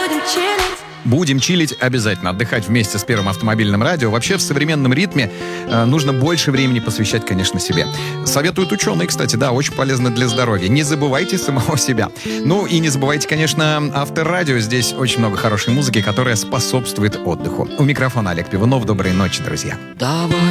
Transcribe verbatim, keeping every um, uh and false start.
Будем чилить обязательно, отдыхать вместе с Первым автомобильным радио. Вообще в современном ритме э, нужно больше времени посвящать, конечно, себе. Советуют ученые, кстати, да, очень полезно для здоровья. Не забывайте самого себя. Ну и не забывайте, конечно, Авторадио. Здесь очень много хорошей музыки, которая способствует отдыху. У микрофона Олег Пивунов. Доброй ночи, друзья. Давай.